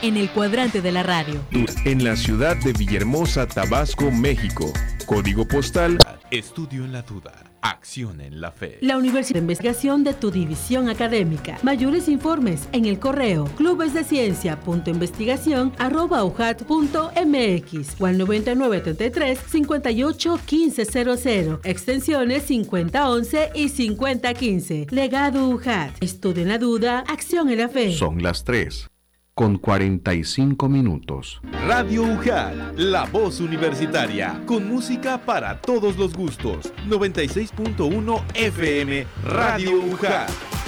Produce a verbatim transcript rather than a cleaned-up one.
en el cuadrante de la radio. En la ciudad de Villahermosa, Tabasco, México. Código postal. Estudio en la duda. Acción en la fe. La Universidad de Investigación de tu división académica. Mayores informes en el correo clubesdeciencia.investigación arroba ujat punto mx o al noventa y nueve treinta y tres cincuenta y ocho quince cero cero, extensiones cincuenta once y cincuenta quince. Legado Ujat. Estudio en la duda, acción en la fe. Son las tres con cuarenta y cinco minutos. Radio Ujat, la voz universitaria, con música para todos los gustos. noventa y seis punto uno F M, Radio Ujat.